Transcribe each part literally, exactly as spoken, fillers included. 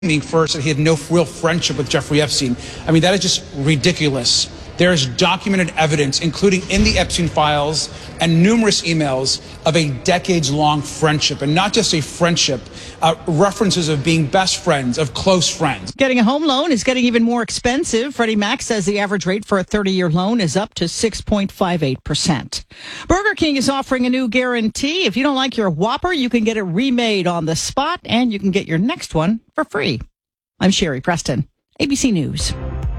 first that he had no real friendship with Jeffrey Epstein. I mean, that is just ridiculous. There is documented evidence, including in the Epstein files and numerous emails, of a decades-long friendship, and not just a friendship, uh, references of being best friends, of close friends. Getting a home loan is getting even more expensive. Freddie Mac says the average rate for a thirty-year loan is up to six point five eight percent. Burger King is offering a new guarantee. If you don't like your Whopper, you can get it remade on the spot, and you can get your next one for free. I'm Sherry Preston, A B C News.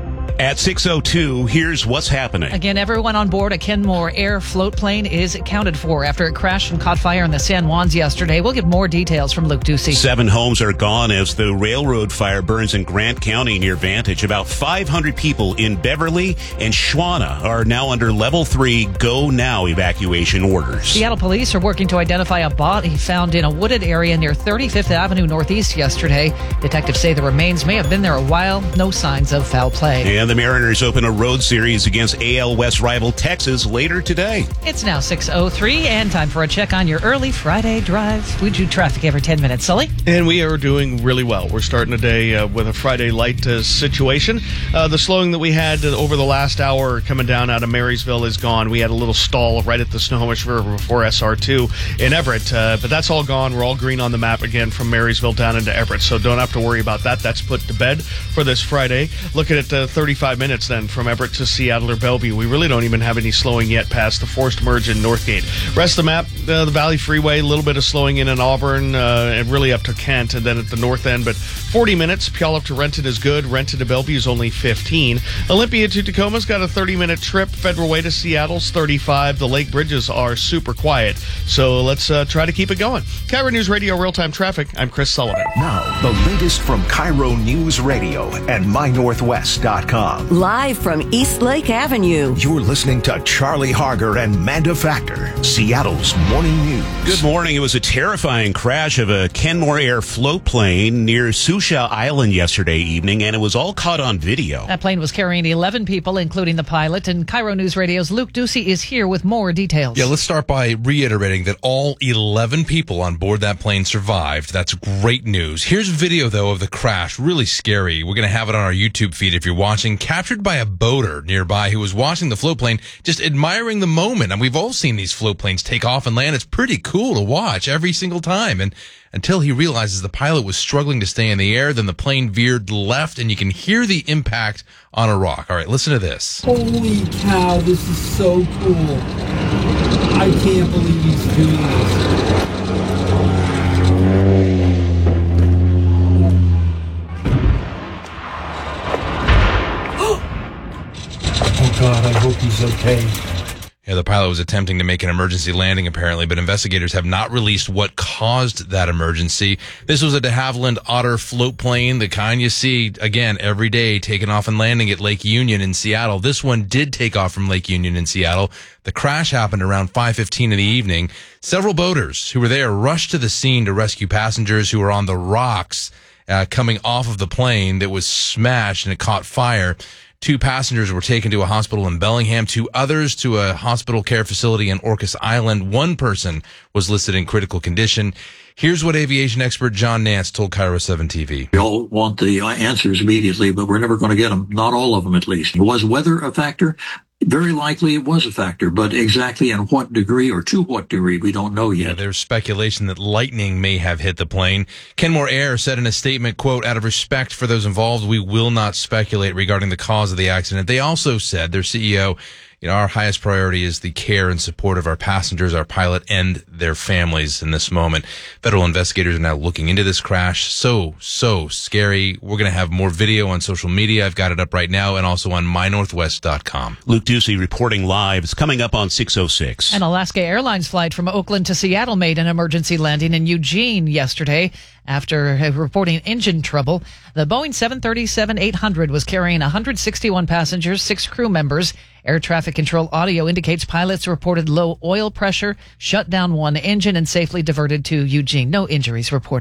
At six oh two, here's what's happening. Again, everyone on board a Kenmore Air float plane is accounted for after it crashed and caught fire in the San Juans yesterday. We'll get more details from Luke Ducey. Seven homes are gone as the railroad fire burns in Grant County near Vantage. About five hundred people in Beverly and Schwana are now under level three go now evacuation orders. Seattle police are working to identify a body found in a wooded area near thirty-fifth Avenue Northeast yesterday. Detectives say the remains may have been there a while. No signs of foul play. And the Mariners open a road series against A L West rival Texas later today. It's now six oh three and time for a check on your early Friday drive. We do traffic every ten minutes. Sully? And we are doing really well. We're starting the day uh, with a Friday light uh, situation. Uh, the slowing that we had uh, over the last hour coming down out of Marysville is gone. We had a little stall right at the Snohomish River before S R two in Everett, uh, but that's all gone. We're all green on the map again from Marysville down into Everett, so don't have to worry about that. That's put to bed for this Friday. Looking at uh, thirty-five minutes then from Everett to Seattle or Bellevue. We really don't even have any slowing yet past the forced merge in Northgate. Rest of the map, uh, the Valley Freeway, a little bit of slowing in in Auburn uh, and really up to Kent and then at the north end, but forty minutes. Puyallup to Renton is good. Renton to Bellevue is only fifteen. Olympia to Tacoma's got a thirty-minute trip. Federal Way to Seattle's thirty-five. The Lake Bridges are super quiet, so let's uh, try to keep it going. Cairo News Radio Real-Time Traffic. I'm Chris Sullivan. Now, the latest from Cairo News Radio and my northwest dot com. Live from East Lake Avenue. You're listening to Charlie Harger and Manda Factor, Seattle's morning news. Good morning. It was a terrifying crash of a Kenmore Air float plane near Susha Island yesterday evening, and it was all caught on video. That plane was carrying eleven people, including the pilot, and Cairo News Radio's Luke Ducey is here with more details. Yeah, let's start by reiterating that all eleven people on board that plane survived. That's great news. Here's video, though, of the crash. Really scary. We're going to have it on our YouTube feed if you're watching. Captured by a boater nearby who was watching the float plane, just admiring the moment. And we've all seen these float planes take off and land. It's pretty cool to watch every single time. And until he realizes the pilot was struggling to stay in the air, then the plane veered left, and you can hear the impact on a rock. All right, listen to this. Holy cow, this is so cool. I can't believe he's doing this. Oh, God, I hope he's okay. Yeah, the pilot was attempting to make an emergency landing, apparently, but investigators have not released what caused that emergency. This was a de Havilland Otter float plane, the kind you see, again, every day, taking off and landing at Lake Union in Seattle. This one did take off from Lake Union in Seattle. The crash happened around five fifteen in the evening. Several boaters who were there rushed to the scene to rescue passengers who were on the rocks uh, coming off of the plane that was smashed and it caught fire. Two passengers were taken to a hospital in Bellingham, two others to a hospital care facility in Orcas Island. One person was listed in critical condition. Here's what aviation expert John Nance told Cairo seven T V. We all want the answers immediately, but we're never going to get them. Not all of them, at least. Was weather a factor? Very likely it was a factor, but exactly in what degree or to what degree, we don't know yet. Yeah, there's speculation that lightning may have hit the plane. Kenmore Air said in a statement, quote, out of respect for those involved, we will not speculate regarding the cause of the accident. They also said, their C E O, you know, our highest priority is the care and support of our passengers, our pilot, and their families in this moment. Federal investigators are now looking into this crash. So, so scary. We're going to have more video on social media. I've got it up right now and also on my northwest dot com. Luke Ducey reporting live. It's coming up on six oh six. An Alaska Airlines flight from Oakland to Seattle made an emergency landing in Eugene yesterday after reporting engine trouble. The Boeing seven thirty-seven eight hundred was carrying one hundred sixty-one passengers, six crew members. Air traffic control audio indicates pilots reported low oil pressure, shut down one engine, and safely diverted to Eugene. No injuries reported.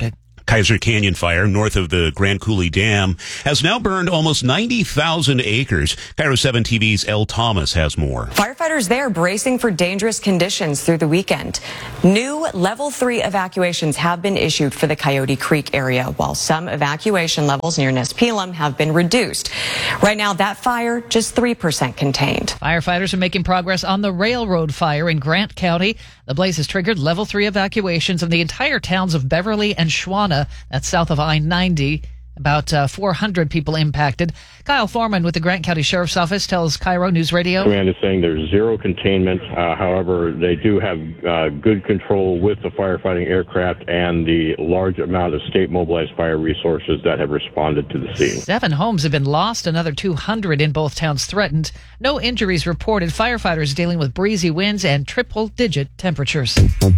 Kaiser Canyon fire north of the Grand Coulee Dam has now burned almost ninety thousand acres. Cairo seven T V's Elle Thomas has more. Firefighters there bracing for dangerous conditions through the weekend. New level three evacuations have been issued for the Coyote Creek area, while some evacuation levels near Nespelem have been reduced. Right now, that fire just three percent contained. Firefighters are making progress on the railroad fire in Grant County. The blaze has triggered level three evacuations of the entire towns of Beverly and Schwana. That's south of I ninety. About uh, four hundred people impacted. Kyle Foreman with the Grant County Sheriff's Office tells Cairo News Radio. Command is saying there's zero containment. Uh, however, they do have uh, good control with the firefighting aircraft and the large amount of state mobilized fire resources that have responded to the scene. Seven homes have been lost, another two hundred in both towns threatened. No injuries reported. Firefighters dealing with breezy winds and triple-digit temperatures.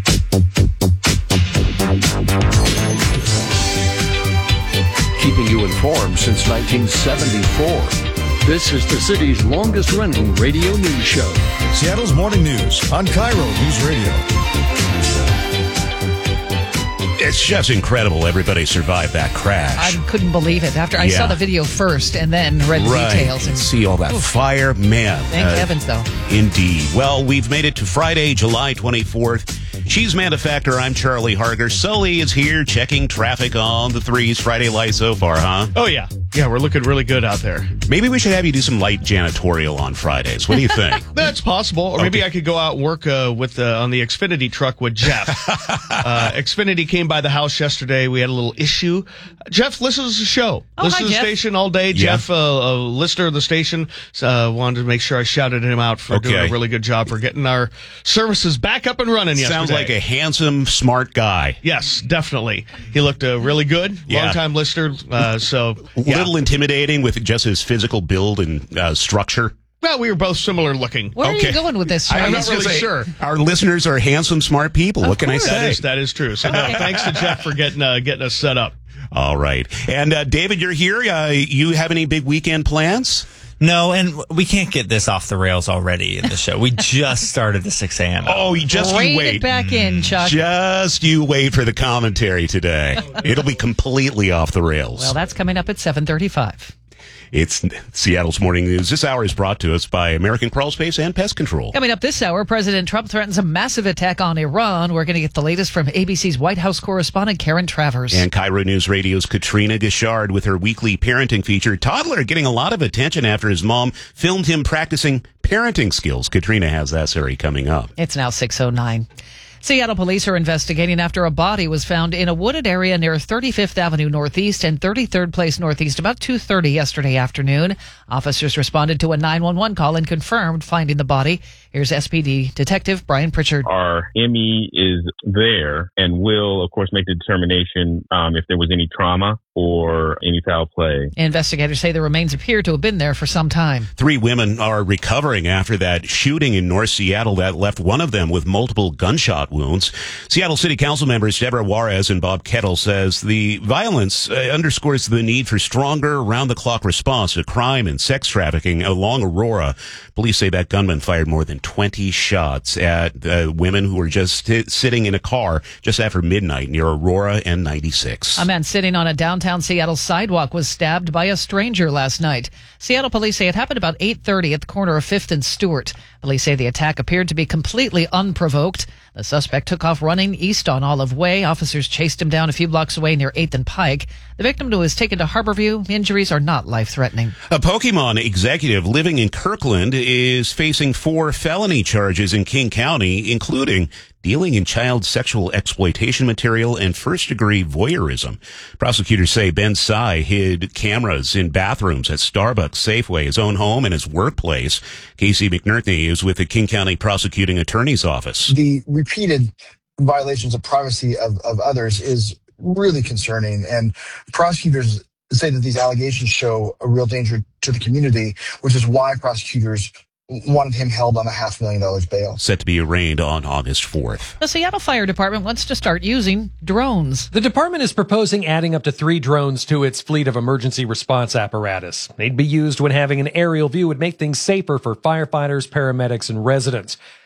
Keeping you informed since nineteen seventy-four. This is the city's longest-running radio news show. Seattle's Morning News on Cairo News Radio. It's just incredible. Everybody survived that crash. I couldn't believe it. After I Yeah. saw the video first and then read the right. details. And see all that Oof. fire. Man. Thank uh, heavens, though. Indeed. Well, we've made it to Friday, July twenty-fourth. She's Amanda Factor. I'm Charlie Harger. Sully is here checking traffic on the threes. Friday light so far, huh? Oh, yeah. Yeah, we're looking really good out there. Maybe we should have you do some light janitorial on Fridays. What do you think? That's possible. Or maybe Okay. I could go out and work uh, with uh, on the Xfinity truck with Jeff. uh, Xfinity came by the house yesterday. We had a little issue. Jeff listens to the show. Oh, listens hi, to the Jeff. station all day. Yeah. Jeff, uh, a listener of the station, uh, wanted to make sure I shouted him out for doing Okay. a really good job for getting our services back up and running yesterday. Sounds like a handsome, smart guy. Yes, definitely. He looked uh, really good. Yeah. Long-time listener. Uh, so, A yeah. little intimidating with just his physical build and uh, structure. Well, we were both similar looking. Where are Okay. you going with this, I'm I'm Charlie? not really say, sure. Our listeners are handsome, smart people. Of what can course. I That say? is, that is true. So, no, thanks to Jeff for getting uh, getting us set up. All right. And uh, David, you're here. Uh, you have any big weekend plans? No, and we can't get this off the rails already in the show. We just started the six a.m. Oh, you just Rein you it wait. back in, Chuck. Just you wait for the commentary today. It'll be completely off the rails. Well, that's coming up at seven thirty-five. It's Seattle's Morning News. This hour is brought to us by American Crawl Space and Pest Control. Coming up this hour, President Trump threatens a massive attack on Iran. We're going to get the latest from A B C's White House correspondent Karen Travers. And Cairo News Radio's Katrina Gishard with her weekly parenting feature. Toddler getting a lot of attention after his mom filmed him practicing parenting skills. Katrina has that story coming up. It's now six oh nine. Seattle police are investigating after a body was found in a wooded area near thirty-fifth Avenue Northeast and thirty-third Place Northeast about two thirty yesterday afternoon. Officers responded to a nine one one call and confirmed finding the body. Here's S P D Detective Brian Pritchard. Our M E is there and will, of course, make the determination um, if there was any trauma or any foul play. Investigators say the remains appear to have been there for some time. Three women are recovering after that shooting in North Seattle that left one of them with multiple gunshot wounds. Seattle City Council members Deborah Juarez and Bob Kettle says the violence uh, underscores the need for stronger round-the-clock response to crime and sex trafficking along Aurora. Police say that gunman fired more than twenty shots at uh, women who were just t- sitting in a car just after midnight near Aurora and ninety-six. A man sitting on a downtown Seattle sidewalk was stabbed by a stranger last night. Seattle police say it happened about eight thirty at the corner of fifth and Stewart. Police say the attack appeared to be completely unprovoked. The suspect took off running east on Olive Way. Officers chased him down a few blocks away near eighth and Pike. The victim was taken to Harborview. Injuries are not life-threatening. A Pokemon executive living in Kirkland is facing four felony charges in King County, including dealing in child sexual exploitation material and first-degree voyeurism. Prosecutors say Ben Tsai hid cameras in bathrooms at Starbucks, Safeway, his own home, and his workplace. Casey McNerney is with the King County Prosecuting Attorney's Office. The repeated violations of privacy of, of others is really concerning, and prosecutors say that these allegations show a real danger to the community, which is why prosecutors wanted him held on a half million dollars bail. Set to be arraigned on August fourth. The Seattle Fire Department wants to start using drones. The department is proposing adding up to three drones to its fleet of emergency response apparatus. They'd be used when having an aerial view would make things safer for firefighters, paramedics, and residents.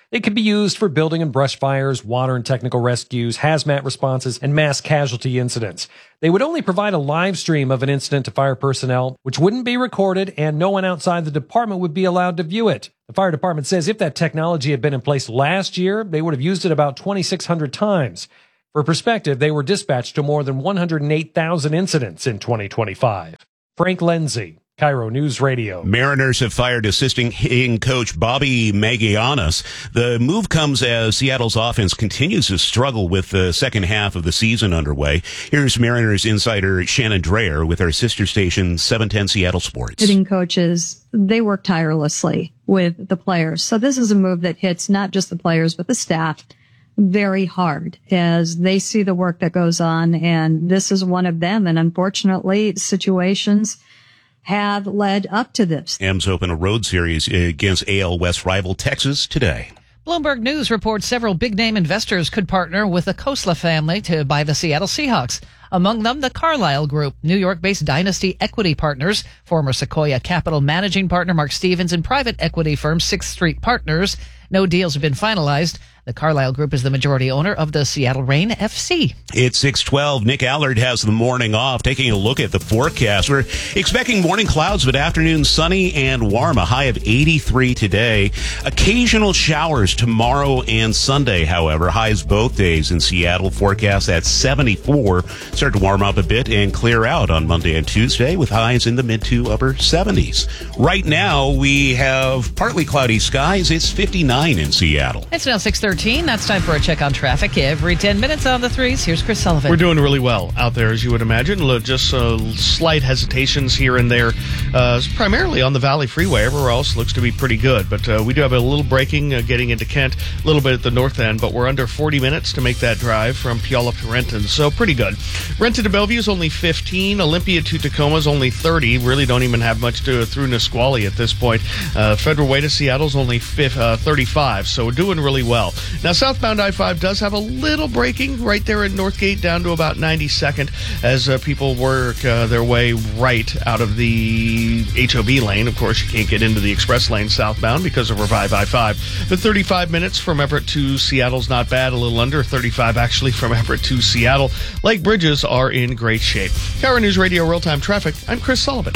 They could be used for building and brush fires, water and technical rescues, hazmat responses, and mass casualty incidents. They would only provide a live stream of an incident to fire personnel, which wouldn't be recorded, and no one outside the department would be allowed to view it. The fire department says if that technology had been in place last year, they would have used it about twenty-six hundred times. For perspective, they were dispatched to more than one hundred eight thousand incidents in twenty twenty-five. Frank Lenzi, Cairo News Radio. Mariners have fired assistant hitting coach Bobby Magianis. The move comes as Seattle's offense continues to struggle with the second half of the season underway. Here's Mariners insider Shannon Dreyer with our sister station seven ten Seattle Sports. Hitting coaches, they work tirelessly with the players. So this is a move that hits not just the players, but the staff very hard as they see the work that goes on. And this is one of them. And unfortunately, situations have led up to this. M's open a road series against A L West rival Texas today. Bloomberg News reports several big-name investors could partner with the Khosla family to buy the Seattle Seahawks. Among them, the Carlyle Group, New York-based Dynasty Equity Partners, former Sequoia Capital managing partner Mark Stevens, and private equity firm Sixth Street Partners. No deals have been finalized. The Carlyle Group is the majority owner of the Seattle Reign F C. It's six twelve. Nick Allard has the morning off. Taking a look at the forecast. We're expecting morning clouds, but afternoon sunny and warm. A high of eighty-three today. Occasional showers tomorrow and Sunday, however. Highs both days in Seattle. Forecast at seventy-four. Start to warm up a bit and clear out on Monday and Tuesday with highs in the mid to upper seventies. Right now, we have partly cloudy skies. It's fifty-nine in Seattle. It's now six thirteen. That's time for a check on traffic. Every ten minutes on the threes. Here's Chris Sullivan. We're doing really well out there, as you would imagine. Look, just uh, slight hesitations here and there, uh, primarily on the Valley Freeway. Everywhere else looks to be pretty good. But uh, we do have a little braking uh, getting into Kent, a little bit at the north end. But we're under forty minutes to make that drive from Puyallup to Renton. So pretty good. Renton to Bellevue is only fifteen. Olympia to Tacoma is only thirty. Really don't even have much to through Nisqually at this point. Uh, Federal Way to Seattle is only uh, thirty-five. So we're doing really well. Now, southbound I five does have a little braking right there at Northgate down to about ninety-second as uh, people work uh, their way right out of the H O B lane. Of course, you can't get into the express lane southbound because of Revive I five. But thirty-five minutes from Everett to Seattle's not bad. A little under thirty-five, actually, from Everett to Seattle. Lake bridges are in great shape. Cairo News Radio Real-Time Traffic. I'm Chris Sullivan.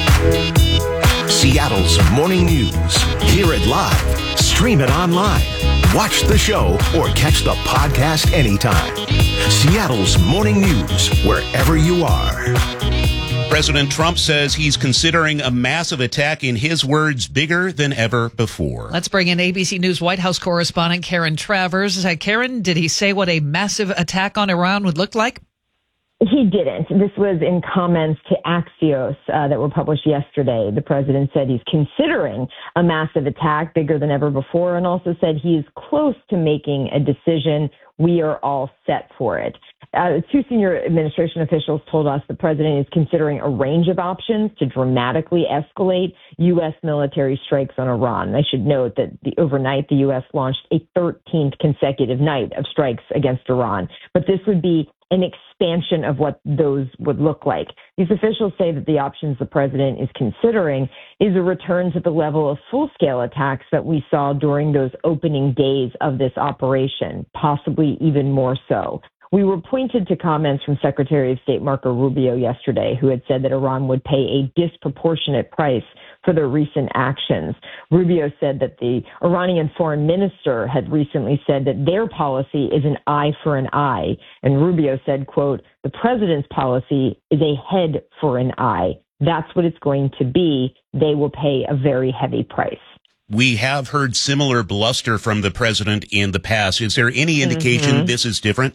Seattle's morning news. Hear it live. Stream it online. Watch the show or catch the podcast anytime. Seattle's morning news, wherever you are. President Trump says he's considering a massive attack, in his words, bigger than ever before. Let's bring in A B C News White House correspondent Karen Travers. Uh, Karen, did he say what a massive attack on Iran would look like? He didn't. This was in comments to Axios uh, that were published yesterday. The president said he's considering a massive attack bigger than ever before, and also said he is close to making a decision. We are all set for it. Uh, two senior administration officials told us the president is considering a range of options to dramatically escalate U S military strikes on Iran. And I should note that the, overnight, the U S launched a thirteenth consecutive night of strikes against Iran. But this would be an expansion of what those would look like. These officials say that the options the president is considering is a return to the level of full-scale attacks that we saw during those opening days of this operation, possibly even more so. We were pointed to comments from Secretary of State Marco Rubio yesterday, who had said that Iran would pay a disproportionate price for their recent actions. Rubio said that the Iranian foreign minister had recently said that their policy is an eye for an eye. And Rubio said, quote, the president's policy is a head for an eye. That's what it's going to be. They will pay a very heavy price. We have heard similar bluster from the president in the past. Is there any indication mm-hmm. this is different?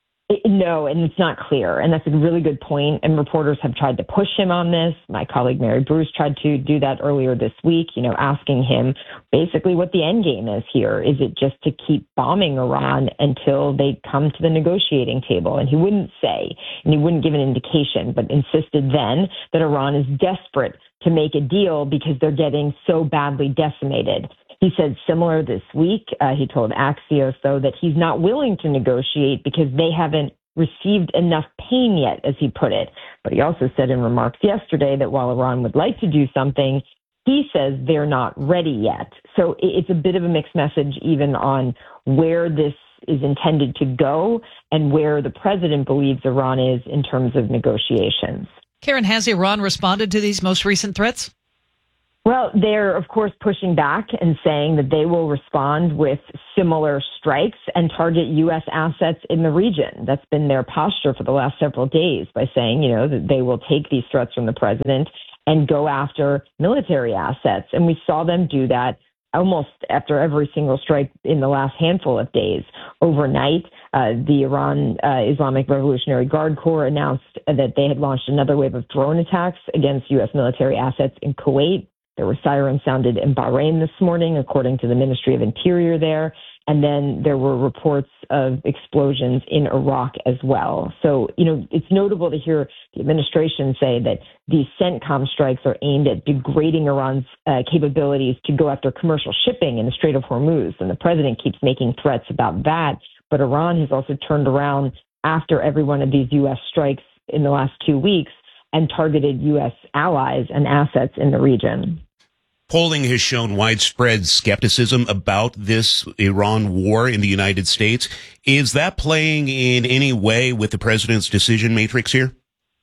No, and it's not clear. And that's a really good point. And reporters have tried to push him on this. My colleague Mary Bruce tried to do that earlier this week, you know, asking him basically what the end game is here. Is it just to keep bombing Iran until they come to the negotiating table? And he wouldn't say, and he wouldn't give an indication, but insisted then that Iran is desperate to make a deal because they're getting so badly decimated. He said similar this week. Uh, he told Axios, though, that he's not willing to negotiate because they haven't received enough pain yet, as he put it. But he also said in remarks yesterday that while Iran would like to do something, He says they're not ready yet. So it's a bit of a mixed message even on where this is intended to go and where the president believes Iran is in terms of negotiations. Karen, has Iran responded to these most recent threats? Well, they're, of course, pushing back and saying that they will respond with similar strikes and target U S assets in the region. That's been their posture for the last several days by saying, you know, that they will take these threats from the president and go after military assets. And we saw them do that almost after every single strike in the last handful of days. Overnight, uh, the Iran uh, Islamic Revolutionary Guard Corps announced that they had launched another wave of drone attacks against U S military assets in Kuwait. There were sirens sounded in Bahrain this morning, according to the Ministry of Interior there. And then there were reports of explosions in Iraq as well. So, you know, it's notable to hear the administration say that these CENTCOM strikes are aimed at degrading Iran's uh, capabilities to go after commercial shipping in the Strait of Hormuz. And the president keeps making threats about that. But Iran has also turned around after every one of these U S strikes in the last two weeks and targeted U S allies and assets in the region. Polling has shown widespread skepticism about this Iran war in the United States. Is that playing in any way with the president's decision matrix here?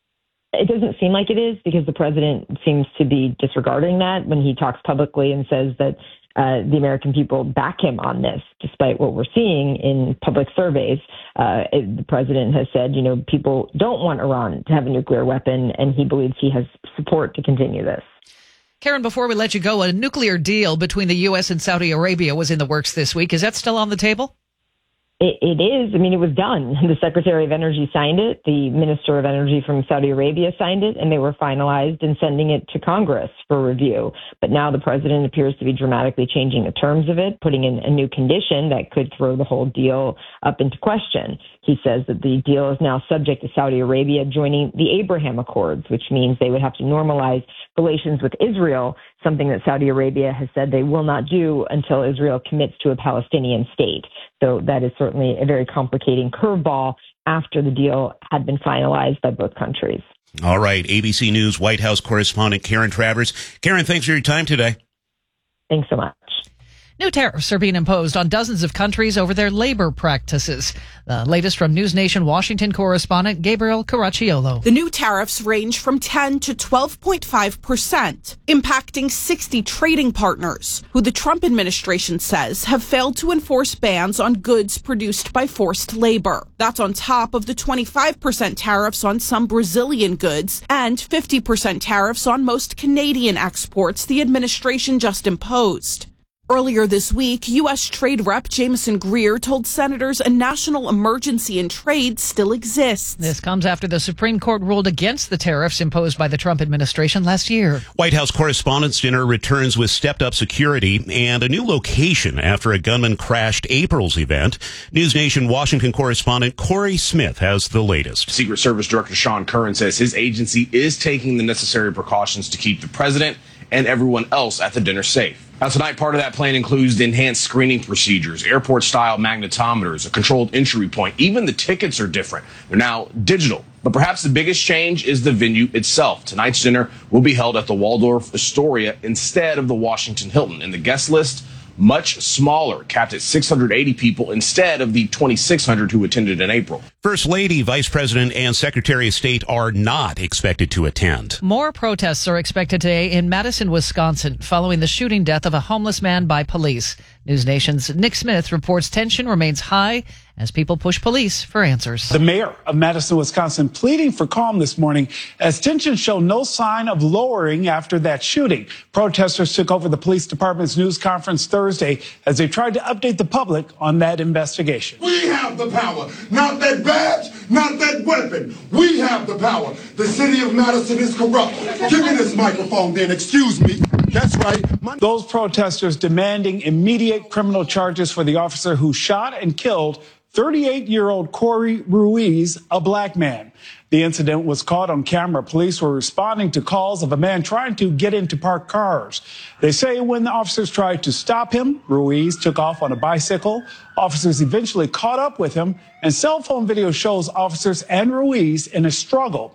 It doesn't seem like it is, because the president seems to be disregarding that when he talks publicly and says that uh, the American people back him on this, despite what we're seeing in public surveys. Uh, it, the president has said, you know, people don't want Iran to have a nuclear weapon, and he believes he has support to continue this. Karen, before we let you go, a nuclear deal between the U S and Saudi Arabia was in the works this week. Is that still on the table? It, it is. I mean, it was done. The Secretary of Energy signed it. The Minister of Energy from Saudi Arabia signed it, and they were finalized and sending it to Congress for review. But now the president appears to be dramatically changing the terms of it, putting in a new condition that could throw the whole deal up into question. He says that the deal is now subject to Saudi Arabia joining the Abraham Accords, which means they would have to normalize relations with Israel, something that Saudi Arabia has said they will not do until Israel commits to a Palestinian state. So that is certainly a very complicating curveball after the deal had been finalized by both countries. All right. A B C News White House correspondent Karen Travers. Karen, thanks for your time today. Thanks so much. New tariffs are being imposed on dozens of countries over their labor practices. The latest from News Nation Washington correspondent Gabriel Caracciolo. The new tariffs range from ten to twelve point five percent, impacting sixty trading partners, who the Trump administration says have failed to enforce bans on goods produced by forced labor. That's on top of the twenty-five percent tariffs on some Brazilian goods and fifty percent tariffs on most Canadian exports the administration just imposed. Earlier this week, U S Trade Rep Jameson Greer told senators a national emergency in trade still exists. This comes after the Supreme Court ruled against the tariffs imposed by the Trump administration last year. White House Correspondents' Dinner returns with stepped-up security and a new location after a gunman crashed April's event. News Nation Washington correspondent Corey Smith has the latest. Secret Service Director Sean Curran says his agency is taking the necessary precautions to keep the president and everyone else at the dinner safe. Now, tonight, part of that plan includes the enhanced screening procedures, airport-style magnetometers, a controlled entry point. Even the tickets are different. They're now digital. But perhaps the biggest change is the venue itself. Tonight's dinner will be held at the Waldorf Astoria instead of the Washington Hilton. And the guest list, much smaller, capped at six hundred eighty people instead of the twenty-six hundred who attended in April. First Lady, Vice President, and Secretary of State are not expected to attend. More protests are expected today in Madison, Wisconsin, following the shooting death of a homeless man by police. News Nation's Nick Smith reports tension remains high as people push police for answers. The mayor of Madison, Wisconsin, pleading for calm this morning as tensions show no sign of lowering after that shooting. Protesters took over the police department's news conference Thursday as they tried to update the public on that investigation. We have the power, not that badge, not that weapon. We have the power. The city of Madison is corrupt. Give me this microphone then, excuse me. That's right. My- Those protesters demanding immediate criminal charges for the officer who shot and killed thirty-eight-year-old Corey Ruiz, a black man. The incident was caught on camera. Police were responding to calls of a man trying to get into parked cars. They say when the officers tried to stop him, Ruiz took off on a bicycle. Officers eventually caught up with him, and cell phone video shows officers and Ruiz in a struggle.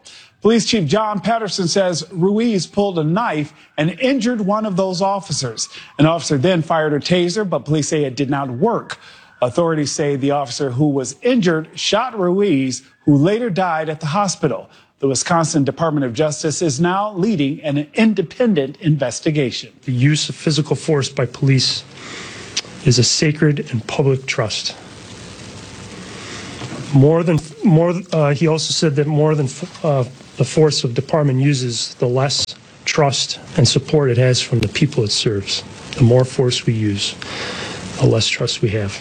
Police Chief John Patterson says Ruiz pulled a knife and injured one of those officers. An officer then fired a taser, but police say it did not work. Authorities say the officer who was injured shot Ruiz, who later died at the hospital. The Wisconsin Department of Justice is now leading an independent investigation. The use of physical force by police is a sacred and public trust. More than more, uh, he also said that more than uh, the force the department uses, the less trust and support it has from the people it serves. The more force we use, the less trust we have.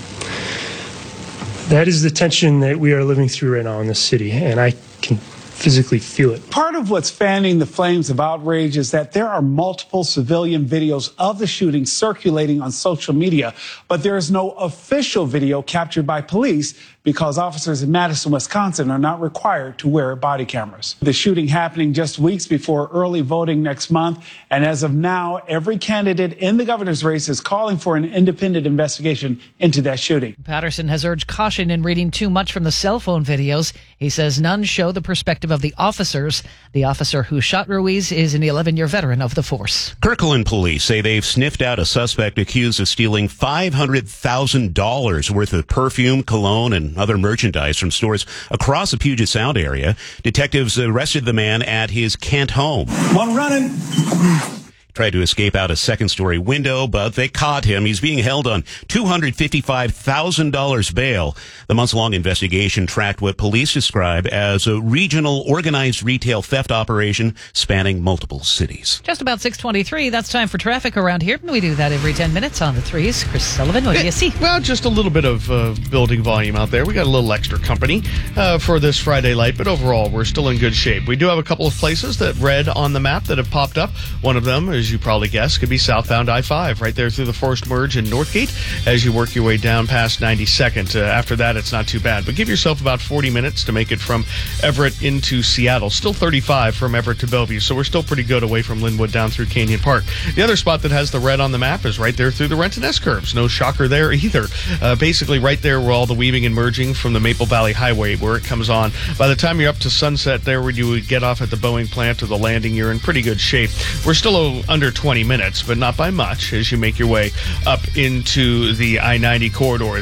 That is the tension that we are living through right now in this city, and I can physically feel it. Part of what's fanning the flames of outrage is that there are multiple civilian videos of the shooting circulating on social media, but there is no official video captured by police because officers in Madison, Wisconsin are not required to wear body cameras. The shooting happening just weeks before early voting next month, and as of now, every candidate in the governor's race is calling for an independent investigation into that shooting. Patterson has urged caution in reading too much from the cell phone videos. He says none show the perspective of the officers. The officer who shot Ruiz is an eleven-year veteran of the force. Kirkland police say they've sniffed out a suspect accused of stealing five hundred thousand dollars worth of perfume, cologne, and other merchandise from stores across the Puget Sound area. Detectives arrested the man at his Kent home. One running. Tried to escape out a second-story window, but they caught him. He's being held on two hundred fifty-five thousand dollars bail. The months-long investigation tracked what police describe as a regional organized retail theft operation spanning multiple cities. Just about six twenty-three. That's time for traffic around here. We do that every ten minutes on the threes. Chris Sullivan, what do you see? Well, just a little bit of uh, building volume out there. We got a little extra company uh, for this Friday light, but overall, we're still in good shape. We do have a couple of places that red on the map that have popped up. One of them is, as you probably guessed, could be southbound I five, right there through the Forest Merge in Northgate as you work your way down past ninety-second. Uh, after that, it's not too bad. But give yourself about forty minutes to make it from Everett into Seattle. Still thirty-five from Everett to Bellevue, so we're still pretty good away from Linwood down through Canyon Park. The other spot that has the red on the map is right there through the Renton S-curves. No shocker there either. Uh, basically right there where all the weaving and merging from the Maple Valley Highway, where it comes on. By the time you're up to Sunset there where you would get off at the Boeing plant or the landing, you're in pretty good shape. We're still under twenty minutes, but not by much as you make your way up into the I ninety corridor.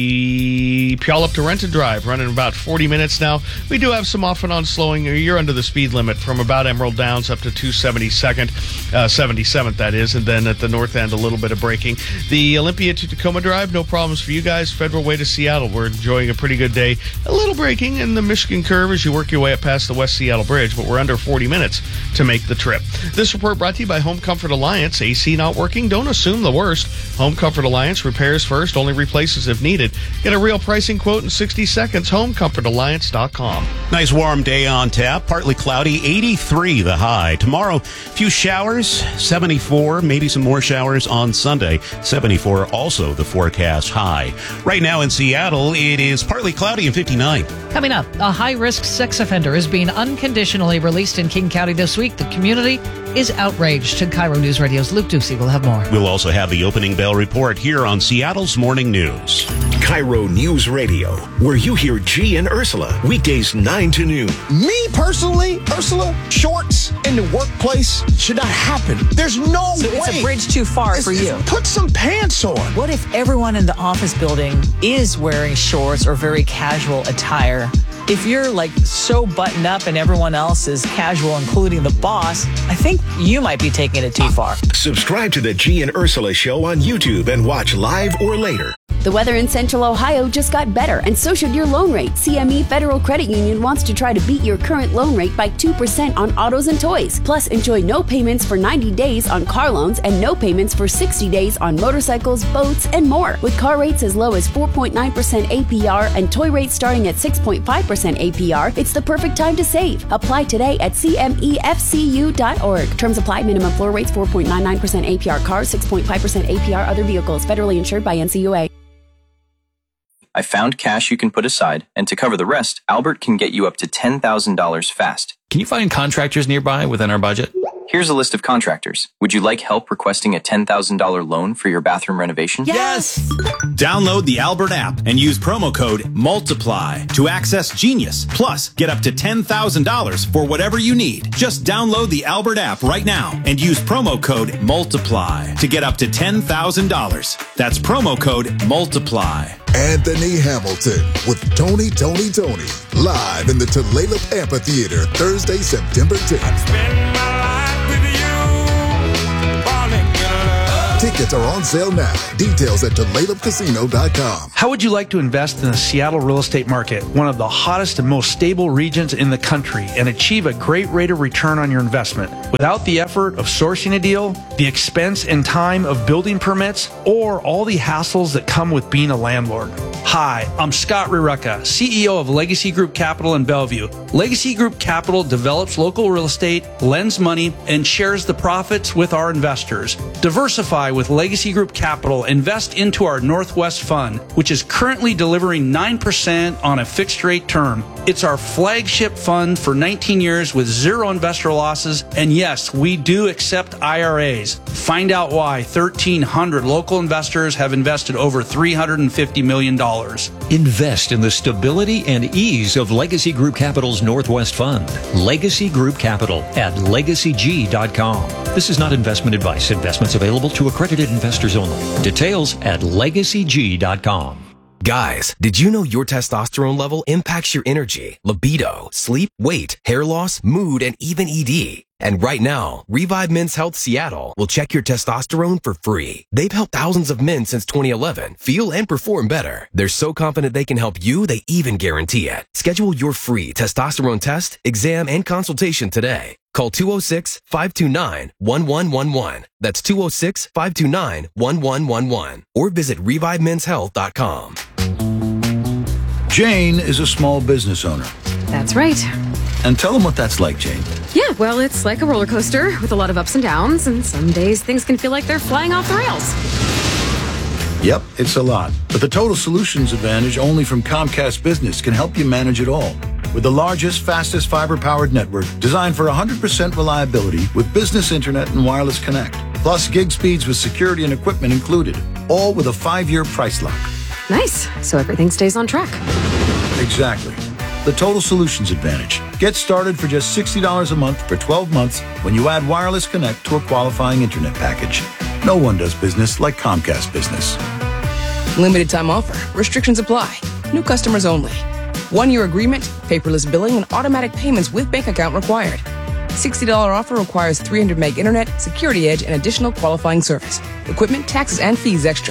The Puyallup to Renton Drive running about forty minutes now. We do have some off and on slowing. You're under the speed limit from about Emerald Downs up to two seventy-second, uh, seventy-seventh that is, and then at the north end a little bit of braking. The Olympia to Tacoma Drive, no problems for you guys. Federal Way to Seattle, we're enjoying a pretty good day. A little braking in the Michigan Curve as you work your way up past the West Seattle Bridge, but we're under forty minutes to make the trip. This report brought to you by Home Comfort Alliance. A C not working? Don't assume the worst. Home Comfort Alliance, repairs first, only replaces if needed. Get a real pricing quote in sixty seconds. home comfort alliance dot com. Nice warm day on tap. Partly cloudy, eighty-three the high. Tomorrow, few showers, seventy-four, maybe some more showers on Sunday. seventy-four also the forecast high. Right now in Seattle, it is partly cloudy and fifty-nine. Coming up, a high-risk sex offender is being unconditionally released in King County this week. The community is outraged. To Cairo News Radio's Luke Ducey will have more. We'll also have the opening bell report here on Seattle's Morning News. Cairo News Radio, where you hear G and Ursula, weekdays nine to noon. Me personally, Ursula, shorts in the workplace should not happen. There's no so way. It's a bridge too far it's, for you. Put some pants on. What if everyone in the office building is wearing shorts or very casual attire? If you're like so buttoned up and everyone else is casual, including the boss, I think you might be taking it too far. Subscribe to the G and Ursula Show on YouTube and watch live or later. The weather in Central Ohio just got better, and so should your loan rate. C M E Federal Credit Union wants to try to beat your current loan rate by two percent on autos and toys. Plus, enjoy no payments for ninety days on car loans and no payments for sixty days on motorcycles, boats, and more. With car rates as low as four point nine percent A P R and toy rates starting at six point five percent A P R, it's the perfect time to save. Apply today at C M E F C U dot org. Terms apply. Minimum floor rates four point nine nine percent A P R cars, six point five percent A P R other vehicles. Federally insured by N C U A. I found cash you can put aside, and to cover the rest, Albert can get you up to ten thousand dollars fast. Can you find contractors nearby within our budget? Here's a list of contractors. Would you like help requesting a ten thousand dollars loan for your bathroom renovation? Yes! Download the Albert app and use promo code MULTIPLY to access Genius. Plus, get up to ten thousand dollars for whatever you need. Just download the Albert app right now and use promo code MULTIPLY to get up to ten thousand dollars. That's promo code MULTIPLY. Anthony Hamilton with Tony, Tony, Tony. Live in the Tulalip Amphitheater, Thursday, September tenth. Tickets are on sale now. Details at Tulalip Casino dot com. How would you like to invest in the Seattle real estate market, one of the hottest and most stable regions in the country, and achieve a great rate of return on your investment without the effort of sourcing a deal, the expense and time of building permits, or all the hassles that come with being a landlord? Hi, I'm Scott Rirucka, C E O of Legacy Group Capital in Bellevue. Legacy Group Capital develops local real estate, lends money, and shares the profits with our investors. Diversify with Legacy Group Capital. Invest into our Northwest Fund, which is currently delivering nine percent on a fixed rate term. It's our flagship fund for nineteen years with zero investor losses. And yes, we do accept I R As. Find out why thirteen hundred local investors have invested over three hundred fifty million dollars. Invest in the stability and ease of Legacy Group Capital's Northwest Fund. Legacy Group Capital at legacy g dot com. This is not investment advice. Investments available to accredited investors only. Details at legacy g dot com. Guys, did you know your testosterone level impacts your energy, libido, sleep, weight, hair loss, mood, and even E D? And right now, Revive Men's Health Seattle will check your testosterone for free. They've helped thousands of men since twenty eleven feel and perform better. They're so confident they can help you, they even guarantee it. Schedule your free testosterone test, exam, and consultation today. Call two oh six, five two nine, one one one one. That's two oh six, five two nine, one one one one. Or visit revive men's health dot com. Jane is a small business owner. That's right. And tell them what that's like, Jane. Yeah, well, it's like a roller coaster with a lot of ups and downs, and some days things can feel like they're flying off the rails. Yep, it's a lot. But the Total Solutions Advantage only from Comcast Business can help you manage it all. With the largest, fastest fiber-powered network designed for one hundred percent reliability with business internet and wireless connect. Plus gig speeds with security and equipment included. All with a five-year price lock. Nice. So everything stays on track. Exactly. The Total Solutions Advantage. Get started for just sixty dollars a month for twelve months when you add Wireless Connect to a qualifying internet package. No one does business like Comcast Business. Limited time offer. Restrictions apply. New customers only. One-year agreement, paperless billing, and automatic payments with bank account required. sixty dollars offer requires three hundred meg internet, security edge, and additional qualifying service. Equipment, taxes, and fees extra.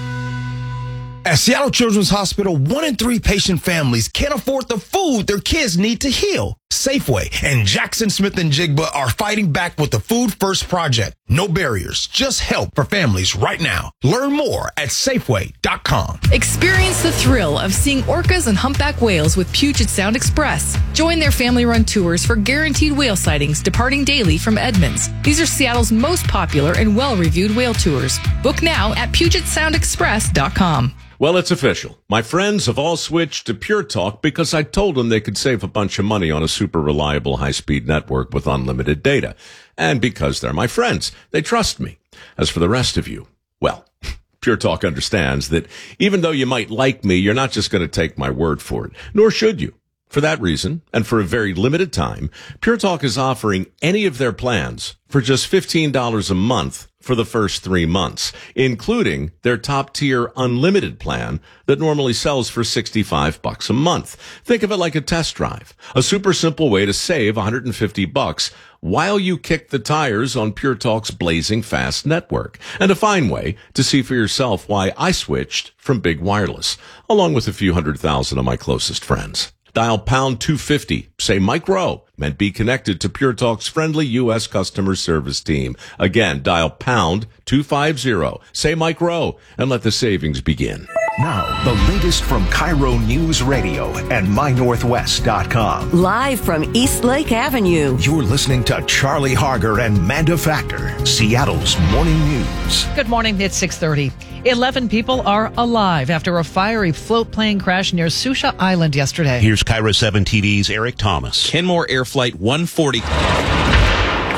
At Seattle Children's Hospital, one in three patient families can't afford the food their kids need to heal. Safeway and Jackson Smith and Jigba are fighting back with the Food First Project. No barriers, just help for families right now. Learn more at Safeway dot com. Experience the thrill of seeing orcas and humpback whales with Puget Sound Express. Join their family-run tours for guaranteed whale sightings departing daily from Edmonds. These are Seattle's most popular and well-reviewed whale tours. Book now at Puget Sound Express dot com. Well, it's official. My friends have all switched to Pure Talk because I told them they could save a bunch of money on a super reliable high-speed network with unlimited data. And because they're my friends, they trust me. As for the rest of you, well, Pure Talk understands that even though you might like me, you're not just going to take my word for it, nor should you. For that reason, and for a very limited time, Pure Talk is offering any of their plans for just fifteen dollars a month for the first three months, including their top-tier unlimited plan that normally sells for sixty-five bucks a month. Think of it like a test drive, a super simple way to save one hundred fifty bucks while you kick the tires on Pure Talk's blazing fast network, and a fine way to see for yourself why I switched from Big Wireless, along with a few hundred thousand of my closest friends. Dial pound two fifty, say Mike Rowe, and be connected to Pure Talk's friendly U S customer service team. Again, dial pound two fifty, say Mike Rowe, and let the savings begin. Now, the latest from Cairo News Radio and my northwest dot com. Live from East Lake Avenue. You're listening to Charlie Harger and Manda Factor, Seattle's Morning News. Good morning. It's six thirty. Eleven people are alive after a fiery float plane crash near Susha Island yesterday. Here's Cairo seven T V's Eric Thomas. Kenmore Air Flight one forty.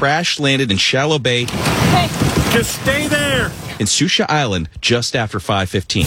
crash landed in Shallow Bay. Hey. Just stay there. In Susha Island just after five fifteen.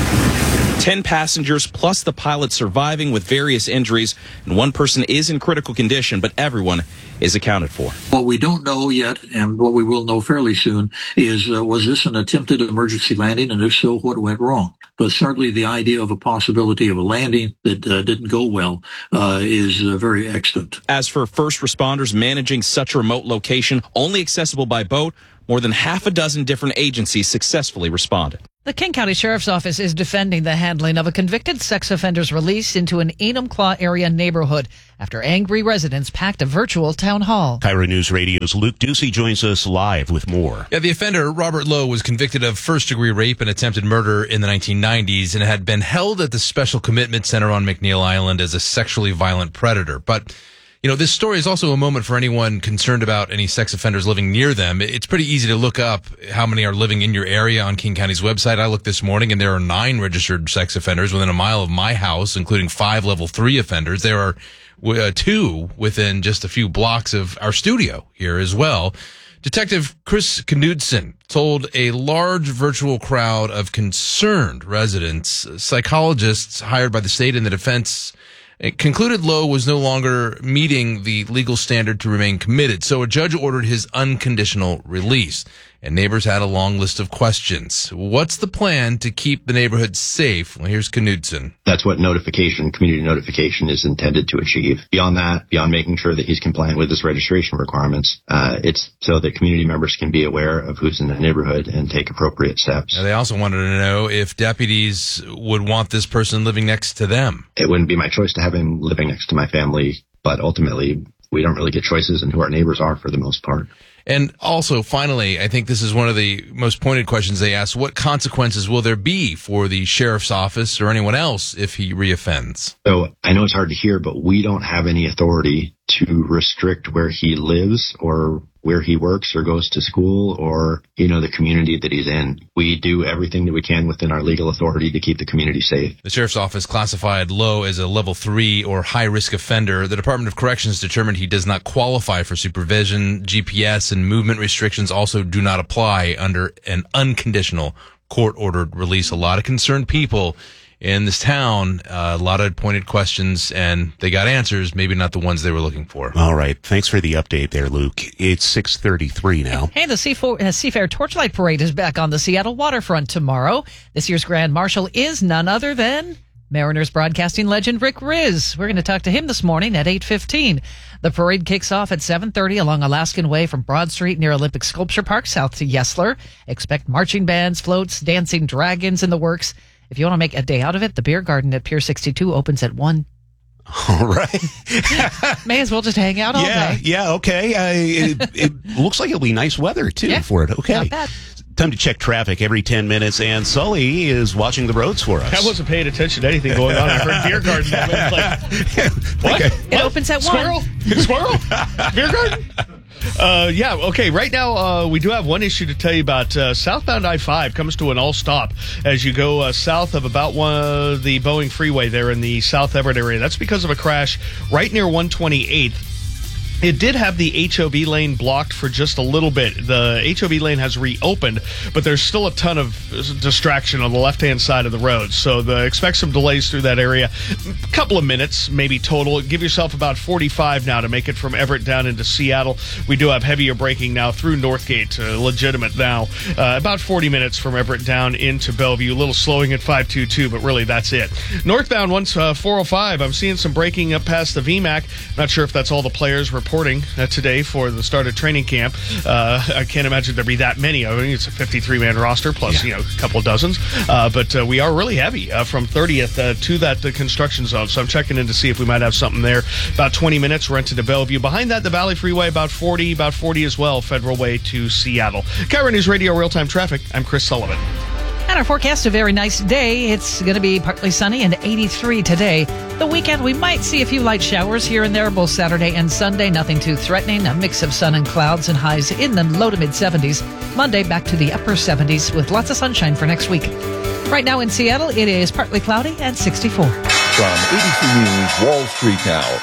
Ten passengers plus the pilot surviving with various injuries, and one person is in critical condition, but everyone is accounted for. What we don't know yet, and what we will know fairly soon, is uh, was this an attempted emergency landing, and if so, what went wrong? But certainly the idea of a possibility of a landing that uh, didn't go well uh, is uh, very extant. As for first responders managing such a remote location, only accessible by boat, more than half a dozen different agencies successfully responded. The King County Sheriff's Office is defending the handling of a convicted sex offender's release into an Enumclaw area neighborhood after angry residents packed a virtual town hall. Cairo News Radio's Luke Ducey joins us live with more. Yeah, the offender, Robert Lowe, was convicted of first-degree rape and attempted murder in the nineteen nineties and had been held at the Special Commitment Center on McNeil Island as a sexually violent predator. But you know, this story is also a moment for anyone concerned about any sex offenders living near them. It's pretty easy to look up how many are living in your area on King County's website. I looked this morning, and there are nine registered sex offenders within a mile of my house, including five level three offenders. There are uh, two within just a few blocks of our studio here as well. Detective Chris Knudsen told a large virtual crowd of concerned residents, psychologists hired by the state and the defense, it concluded Lowe was no longer meeting the legal standard to remain committed, so a judge ordered his unconditional release. And neighbors had a long list of questions. What's the plan to keep the neighborhood safe? Well, here's Knudsen. That's what notification, community notification is intended to achieve. Beyond that, beyond making sure that he's compliant with his registration requirements, uh, it's so that community members can be aware of who's in the neighborhood and take appropriate steps. Now, they also wanted to know if deputies would want this person living next to them. It wouldn't be my choice to have him living next to my family, but ultimately, we don't really get choices in who our neighbors are for the most part. And also, finally, I think this is one of the most pointed questions they asked. What consequences will there be for the sheriff's office or anyone else if he reoffends? So I know it's hard to hear, but we don't have any authority to restrict where he lives or where he works or goes to school or, you know, the community that he's in. We do everything that we can within our legal authority to keep the community safe. The sheriff's office classified Lowe as a level three or high risk offender. The Department of Corrections determined he does not qualify for supervision. G P S and movement restrictions also do not apply under an unconditional court ordered release. A lot of concerned people in this town, uh, a lot of pointed questions, and they got answers, maybe not the ones they were looking for. All right. Thanks for the update there, Luke. It's six thirty-three now. Hey, the Seafair Torchlight Parade is back on the Seattle waterfront tomorrow. This year's Grand Marshal is none other than Mariners broadcasting legend Rick Riz. We're going to talk to him this morning at eight fifteen. The parade kicks off at seven thirty along Alaskan Way from Broad Street near Olympic Sculpture Park south to Yesler. Expect marching bands, floats, dancing dragons in the works. If you want to make a day out of it, the beer garden at Pier sixty-two opens at one. All right. May as well just hang out all yeah, day. Yeah, okay. Uh, it, it looks like it'll be nice weather, too, yeah, for it. Okay. Not bad. Time to check traffic every ten minutes, and Sully is watching the roads for us. I wasn't paying attention to anything going on. I heard beer garden. I was like, what? It what? opens at Squirrel? one. Squirrel? Beer garden? Uh, yeah, okay. Right now, uh, we do have one issue to tell you about. Uh, southbound I five comes to an all-stop as you go uh, south of about one of the Boeing Freeway there in the South Everett area. That's because of a crash right near one twenty-eighth. It did have the H O B lane blocked for just a little bit. The H O B lane has reopened, but there's still a ton of distraction on the left-hand side of the road. So the, expect some delays through that area. A couple of minutes, maybe total. Give yourself about forty-five now to make it from Everett down into Seattle. We do have heavier braking now through Northgate, uh, legitimate now. Uh, about forty minutes from Everett down into Bellevue. A little slowing at five two two, but really that's it. Northbound, once uh, four oh five, I'm seeing some braking up past the V MAC. Not sure if that's all the players reporting uh, today for the start of training camp. Uh, I can't imagine there'd be that many. I mean, it's a fifty-three man roster plus, yeah. you know, a couple of dozens. Uh, but uh, we are really heavy uh, from thirtieth uh, to that uh, construction zone. So I'm checking in to see if we might have something there. About twenty minutes, we're into to Bellevue. Behind that, the Valley Freeway, about forty, about forty as well, Federal Way to Seattle. Cairo News Radio Real-Time Traffic. I'm Chris Sullivan. And our forecast, a very nice day. It's going to be partly sunny and eighty-three today. The weekend, we might see a few light showers here and there, both Saturday and Sunday. Nothing too threatening. A mix of sun and clouds and highs in the low to mid seventies. Monday, back to the upper seventies with lots of sunshine for next week. Right now in Seattle, it is partly cloudy and sixty-four. From A B C News Wall Street now.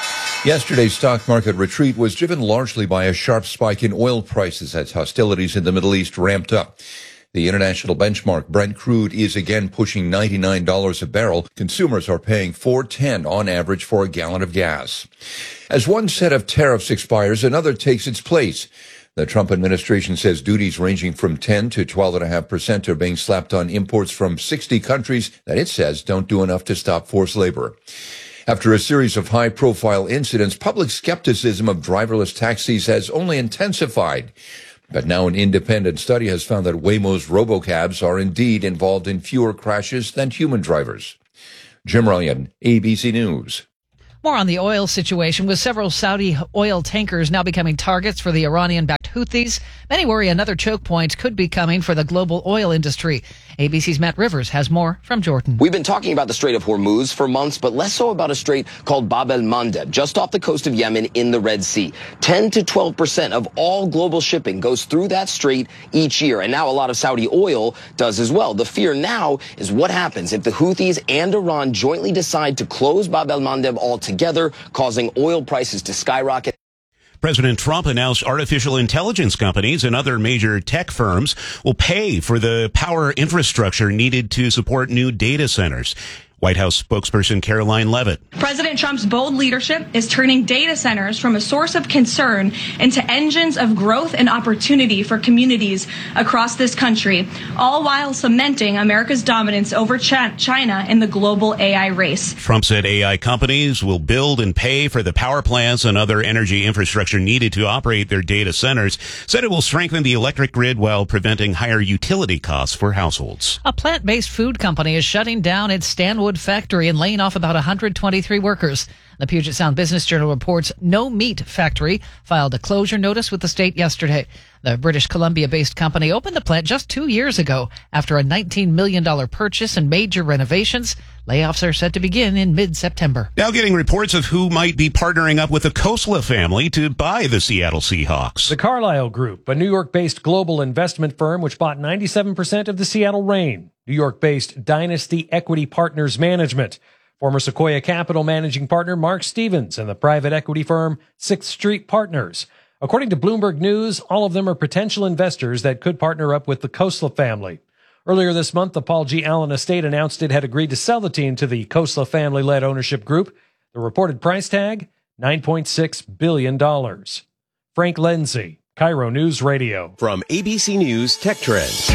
Yesterday's stock market retreat was driven largely by a sharp spike in oil prices as hostilities in the Middle East ramped up. The international benchmark Brent crude is again pushing ninety-nine dollars a barrel. Consumers are paying four dollars and ten cents on average for a gallon of gas. As one set of tariffs expires, another takes its place. The Trump administration says duties ranging from ten to twelve point five percent are being slapped on imports from sixty countries that it says don't do enough to stop forced labor. After a series of high-profile incidents, public skepticism of driverless taxis has only intensified. But now an independent study has found that Waymo's robocabs are indeed involved in fewer crashes than human drivers. Jim Ryan, A B C News. More on the oil situation, with several Saudi oil tankers now becoming targets for the Iranian-backed Houthis. Many worry another choke point could be coming for the global oil industry. A B C's Matt Rivers has more from Jordan. We've been talking about the Strait of Hormuz for months, but less so about a strait called Bab el-Mandeb, just off the coast of Yemen in the Red Sea. ten to twelve percent of all global shipping goes through that strait each year, and now a lot of Saudi oil does as well. The fear now is what happens if the Houthis and Iran jointly decide to close Bab el-Mandeb altogether, causing oil prices to skyrocket. President Trump announced artificial intelligence companies and other major tech firms will pay for the power infrastructure needed to support new data centers. White House spokesperson Caroline Leavitt. President Trump's bold leadership is turning data centers from a source of concern into engines of growth and opportunity for communities across this country, all while cementing America's dominance over China in the global A I race. Trump said A I companies will build and pay for the power plants and other energy infrastructure needed to operate their data centers. Said it will strengthen the electric grid while preventing higher utility costs for households. A plant-based food company is shutting down its Stanwood factory and laying off about one hundred twenty-three workers. The Puget Sound Business Journal reports No Meat Factory filed a closure notice with the state yesterday. The British Columbia-based company opened the plant just two years ago after a nineteen million dollars purchase and major renovations. Layoffs are set to begin in mid-September. Now getting reports of who might be partnering up with the Khosla family to buy the Seattle Seahawks. The Carlyle Group, a New York-based global investment firm which bought ninety-seven percent of the Seattle Reign. New York-based Dynasty Equity Partners Management. Former Sequoia Capital managing partner Mark Stevens and the private equity firm Sixth Street Partners. According to Bloomberg News, all of them are potential investors that could partner up with the Khosla family. Earlier this month, the Paul G. Allen estate announced it had agreed to sell the team to the Khosla family-led ownership group. The reported price tag, nine point six billion dollars. Frank Lindsay, Cairo News Radio. From A B C News Tech Trends.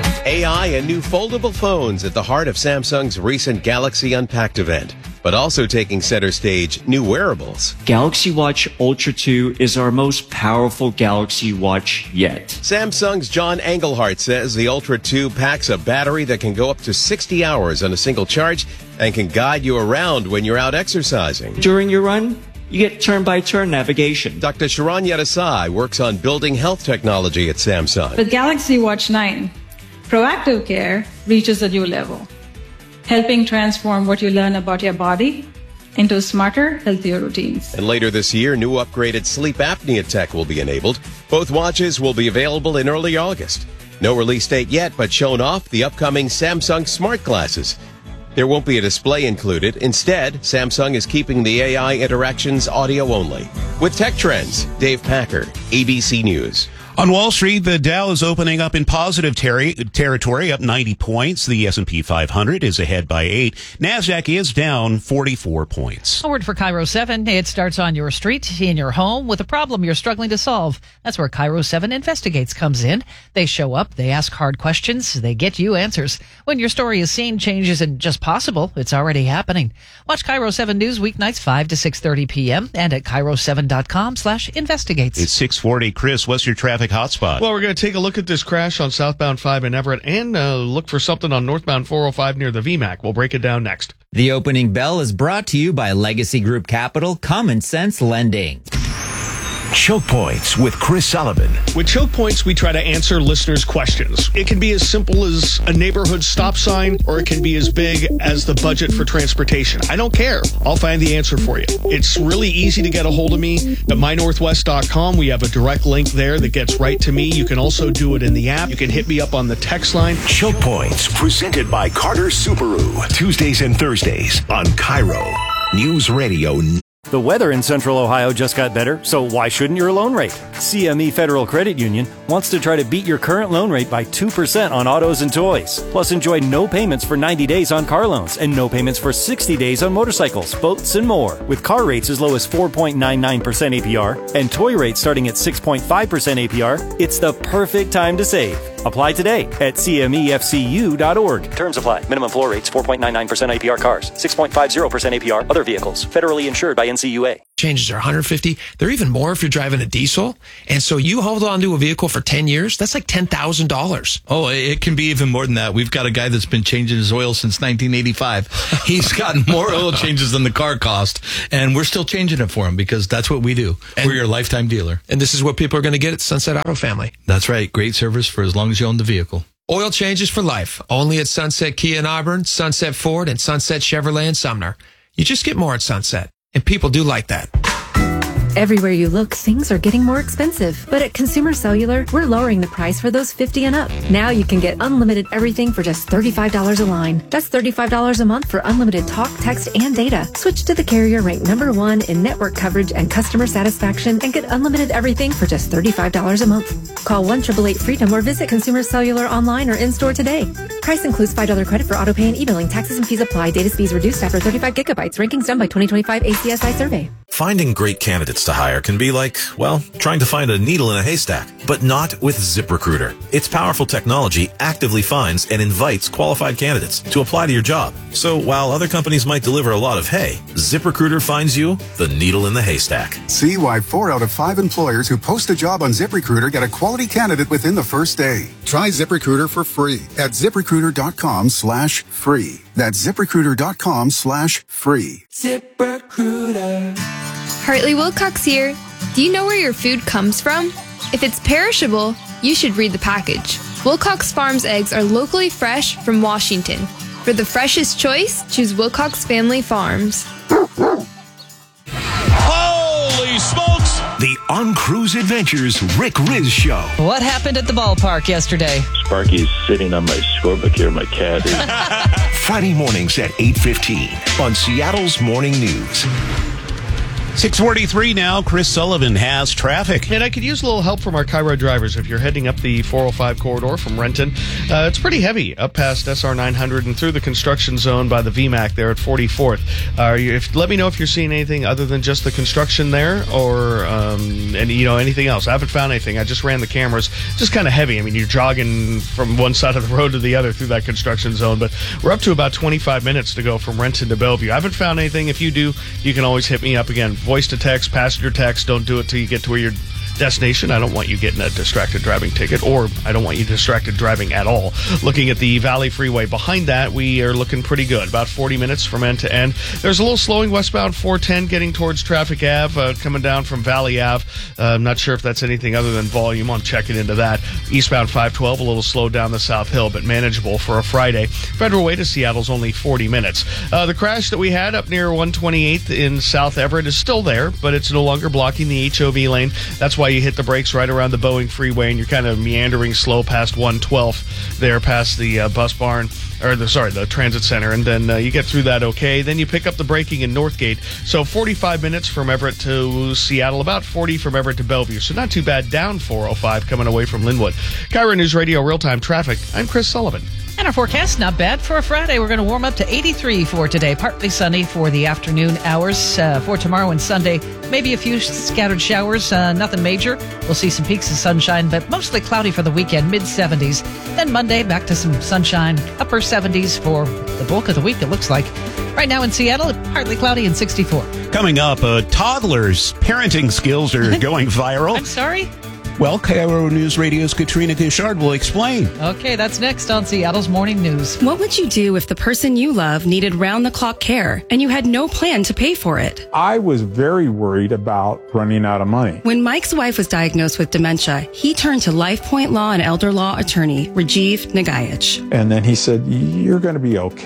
A I and new foldable phones at the heart of Samsung's recent Galaxy Unpacked event, but also taking center stage, new wearables. Galaxy Watch Ultra two is our most powerful Galaxy Watch yet. Samsung's John Engelhardt says the Ultra two packs a battery that can go up to sixty hours on a single charge and can guide you around when you're out exercising. During your run, you get turn-by-turn navigation. Doctor Sharon Yadasai works on building health technology at Samsung. With Galaxy Watch nine, proactive care reaches a new level, helping transform what you learn about your body into smarter, healthier routines. And later this year, new upgraded sleep apnea tech will be enabled. Both watches will be available in early August. No release date yet, but shown off the upcoming Samsung smart glasses. There won't be a display included. Instead, Samsung is keeping the A I interactions audio only. With Tech Trends, Dave Packer, A B C News. On Wall Street, the Dow is opening up in positive ter- territory, up ninety points. The S and P five hundred is ahead by eight. NASDAQ is down forty-four points. A word for Cairo seven. It starts on your street, in your home, with a problem you're struggling to solve. That's where Cairo seven Investigates comes in. They show up, they ask hard questions, they get you answers. When your story is seen, change isn't just possible, it's already happening. Watch Cairo seven News weeknights five to six thirty p.m. and at Cairo seven dot com slash investigates. It's six forty. Chris, what's your traffic hotspot? Well, we're going to take a look at this crash on southbound five in Everett and uh, look for something on northbound four oh five near the V MAC. We'll break it down next. The opening bell is brought to you by Legacy Group Capital, Common Sense Lending. Choke Points with Chris Sullivan. With Choke Points, we try to answer listeners' questions. It can be as simple as a neighborhood stop sign, or it can be as big as the budget for transportation. I don't care. I'll find the answer for you. It's really easy to get a hold of me at my northwest dot com. We have a direct link there that gets right to me. You can also do it in the app. You can hit me up on the text line. Choke Points, presented by Carter Subaru. Tuesdays and Thursdays on Cairo News Radio. The weather in Central Ohio just got better, so why shouldn't your loan rate? C M E Federal Credit Union wants to try to beat your current loan rate by two percent on autos and toys. Plus, enjoy no payments for ninety days on car loans and no payments for sixty days on motorcycles, boats, and more. With car rates as low as four point nine nine percent A P R and toy rates starting at six point five percent A P R, it's the perfect time to save. Apply today at C M E F C U dot org. Terms apply. Minimum floor rates four point nine nine percent A P R cars, six point five zero percent A P R other vehicles. Federally insured by N C U A. Changes are one hundred fifty. They're even more if you're driving a diesel. And so you hold on to a vehicle for ten years, that's like ten thousand dollars. Oh, it can be even more than that. We've got a guy that's been changing his oil since nineteen eighty-five. He's gotten more oil changes than the car cost, and we're still changing it for him because that's what we do. And we're your lifetime dealer. And this is what people are going to get at Sunset Auto Family. That's right. Great service for as long as you own the vehicle. Oil changes for life. Only at Sunset Kia in Auburn, Sunset Ford, and Sunset Chevrolet in Sumner. You just get more at Sunset. And people do like that. Everywhere you look, things are getting more expensive. But at Consumer Cellular, we're lowering the price for those fifty and up. Now you can get unlimited everything for just thirty-five dollars a line. That's thirty-five dollars a month for unlimited talk, text, and data. Switch to the carrier ranked number one in network coverage and customer satisfaction and get unlimited everything for just thirty-five dollars a month. Call one eight eight eight freedom or visit Consumer Cellular online or in-store today. Price includes five dollars credit for auto pay and e-billing. Taxes and fees apply. Data speeds reduced after thirty-five gigabytes. Rankings done by twenty twenty-five A C S I survey. Finding great candidates to hire can be like, well, trying to find a needle in a haystack, but not with ZipRecruiter. Its powerful technology actively finds and invites qualified candidates to apply to your job. So while other companies might deliver a lot of hay, ZipRecruiter finds you the needle in the haystack. See why four out of five employers who post a job on ZipRecruiter get a quality candidate within the first day. Try ZipRecruiter for free at ZipRecruiter.com slash free. That's ZipRecruiter.com slash free. ZipRecruiter. Hartley Wilcox here. Do you know where your food comes from? If it's perishable, you should read the package. Wilcox Farms eggs are locally fresh from Washington. For the freshest choice, choose Wilcox Family Farms. Holy smokes! The On Cruise Adventures Rick Riz Show. What happened at the ballpark yesterday? Sparky's sitting on my scorebook here, my cat is. Friday mornings at eight fifteen on Seattle's Morning News. six forty-three now. Chris Sullivan has traffic. And I could use a little help from our Cairo drivers if you're heading up the four oh five corridor from Renton. Uh, it's pretty heavy up past S R nine hundred and through the construction zone by the V MAC there at forty-fourth. Uh, you, if, let me know if you're seeing anything other than just the construction there or um, and you know anything else. I haven't found anything. I just ran the cameras. Just kind of heavy. I mean, you're jogging from one side of the road to the other through that construction zone. But we're up to about twenty-five minutes to go from Renton to Bellevue. I haven't found anything. If you do, you can always hit me up again. Voice to text, passenger text. Don't do it till you get to where you're destination. I don't want you getting a distracted driving ticket, or I don't want you distracted driving at all. Looking at the Valley Freeway behind that, we are looking pretty good. About forty minutes from end to end. There's a little slowing westbound four ten getting towards Traffic Ave, uh, coming down from Valley Ave. Uh, I'm not sure if that's anything other than volume. I'm checking into that. Eastbound five twelve, a little slow down the South Hill, but manageable for a Friday. Federal Way to Seattle's only forty minutes. Uh, the crash that we had up near one twenty-eighth in South Everett is still there, but it's no longer blocking the H O V lane. That's why you hit the brakes right around the Boeing Freeway, and you're kind of meandering slow past one twelfth there, past the uh, bus barn, or the sorry, the transit center, and then uh, you get through that okay. Then you pick up the braking in Northgate. So forty-five minutes from Everett to Seattle, about forty from Everett to Bellevue. So not too bad down four oh five coming away from Linwood. Cairo News Radio real-time traffic. I'm Chris Sullivan. And our forecast, not bad for a Friday. We're going to warm up to eighty-three for today. Partly sunny for the afternoon hours. Uh, for tomorrow and Sunday, maybe a few scattered showers. Uh, nothing major. We'll see some peaks of sunshine, but mostly cloudy for the weekend, mid seventies. Then Monday, back to some sunshine, upper seventies for the bulk of the week, it looks like. Right now in Seattle, partly cloudy and sixty-four. Coming up, uh, toddlers' parenting skills are going viral. I'm sorry? Well, Cairo News Radio's Katrina Gishard will explain. Okay, that's next on Seattle's Morning News. What would you do if the person you love needed round-the-clock care and you had no plan to pay for it? I was very worried about running out of money. When Mike's wife was diagnosed with dementia, he turned to LifePoint Law and elder law attorney Rajiv Nagayich. And then he said, "You're going to be okay.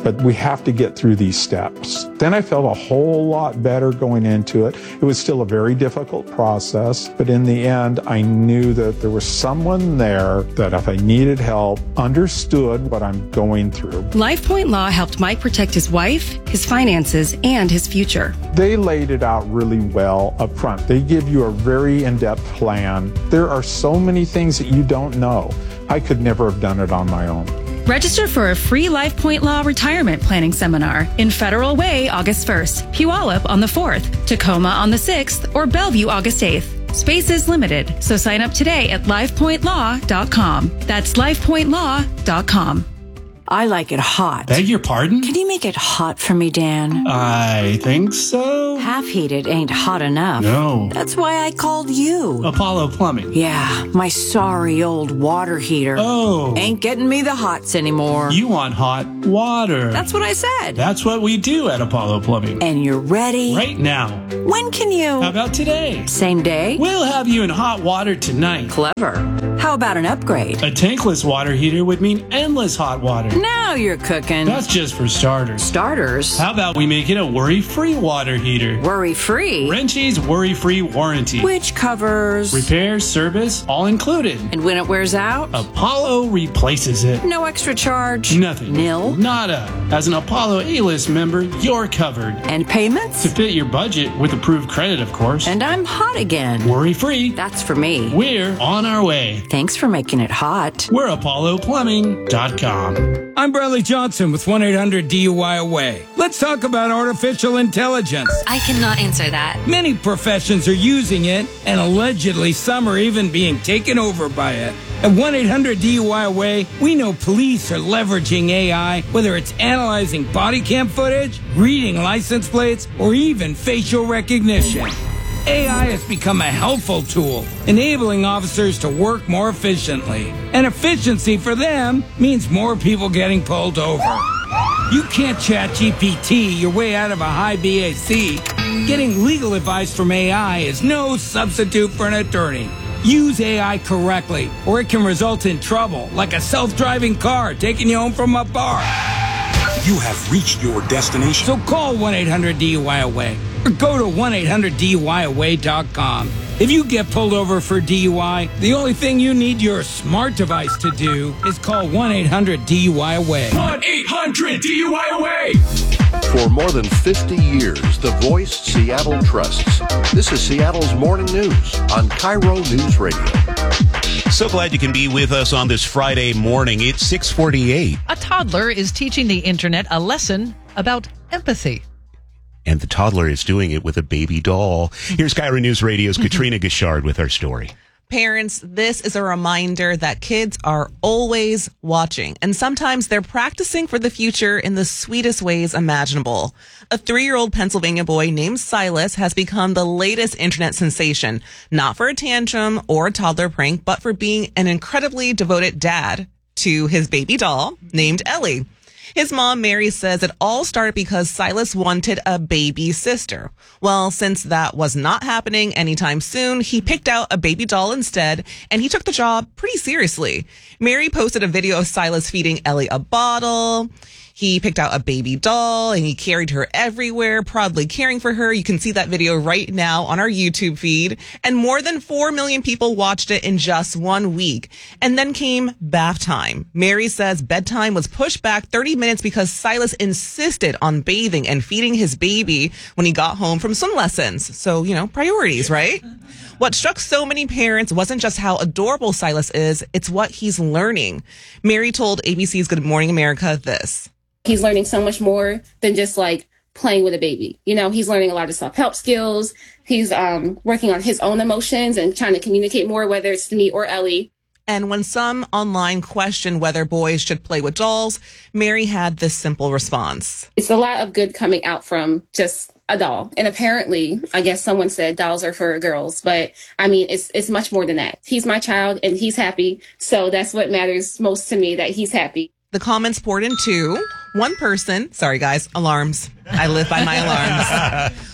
but we have to get through these steps. Then I felt a whole lot better going into it. It was still a very difficult process, but in the end, I knew that there was someone there that if I needed help, understood what I'm going through. LifePoint Law helped Mike protect his wife, his finances, and his future. They laid it out really well up front. They give you a very in-depth plan. There are so many things that you don't know. I could never have done it on my own. Register for a free LifePoint Law retirement planning seminar in Federal Way August first, Puyallup on the fourth, Tacoma on the sixth, or Bellevue August eighth. Space is limited, so sign up today at life point law dot com. That's life point law dot com. I like it hot. Beg your pardon? Can you make it hot for me, Dan? I think so. Half heated ain't hot enough. No. That's why I called you. Apollo Plumbing. Yeah, my sorry old water heater. Oh. Ain't getting me the hots anymore. You want hot water. That's what I said. That's what we do at Apollo Plumbing. And you're ready? Right now. When can you? How about today? Same day? We'll have you in hot water tonight. Clever. How about an upgrade? A tankless water heater would mean endless hot water. Now you're cooking. That's just for starters. Starters? How about we make it a worry-free water heater? Worry-free? Wrenchie's worry-free warranty. Which covers? Repair, service, all included. And when it wears out? Apollo replaces it. No extra charge? Nothing. Nil? Nada. As an Apollo A-list member, you're covered. And payments? To fit your budget with approved credit, of course. And I'm hot again. Worry-free. That's for me. We're on our way. Thanks for making it hot. We're Apollo Plumbing dot com. I'm Bradley Johnson with one eight hundred D U I Away. Let's talk about artificial intelligence. I cannot answer that. Many professions are using it, and allegedly some are even being taken over by it. At one eight hundred D U I Away, we know police are leveraging A I, whether it's analyzing body cam footage, reading license plates, or even facial recognition. A I has become a helpful tool, enabling officers to work more efficiently. And efficiency for them means more people getting pulled over. You can't chat G P T your way out of a high B A C. Getting legal advice from A I is no substitute for an attorney. Use A I correctly, or it can result in trouble, like a self-driving car taking you home from a bar. You have reached your destination. So call one eight hundred D U I Away or go to one eight hundred D U I away dot com. If you get pulled over for D U I, the only thing you need your smart device to do is call one eight hundred D U I Away. one eight hundred D U I Away. For more than fifty years, the voice Seattle trusts. This is Seattle's Morning News on Cairo News Radio. So glad you can be with us on this Friday morning. It's six forty-eight. A toddler is teaching the internet a lesson about empathy. And the toddler is doing it with a baby doll. Here's Cairo News Radio's Katrina Gishard with our story. Parents, this is a reminder that kids are always watching, and sometimes they're practicing for the future in the sweetest ways imaginable. A three-year-old Pennsylvania boy named Silas has become the latest internet sensation, not for a tantrum or a toddler prank, but for being an incredibly devoted dad to his baby doll named Ellie. His mom, Mary, says it all started because Silas wanted a baby sister. Well, since that was not happening anytime soon, he picked out a baby doll instead, and he took the job pretty seriously. Mary posted a video of Silas feeding Ellie a bottle. He picked out a baby doll and he carried her everywhere, proudly caring for her. You can see that video right now on our YouTube feed. And more than four million people watched it in just one week. And then came bath time. Mary says bedtime was pushed back thirty minutes because Silas insisted on bathing and feeding his baby when he got home from swim lessons. So, you know, priorities, right? What struck so many parents wasn't just how adorable Silas is, it's what he's learning. Mary told A B C's Good Morning America this. He's learning so much more than just like playing with a baby. You know, he's learning a lot of self-help skills. He's um, working on his own emotions and trying to communicate more, whether it's to me or Ellie. And when some online questioned whether boys should play with dolls, Mary had this simple response. It's a lot of good coming out from just a doll. And apparently, I guess someone said dolls are for girls, but I mean, it's it's much more than that. He's my child and he's happy. So that's what matters most to me, that he's happy. The comments poured in too. One person, sorry guys, alarms. I live by my alarms.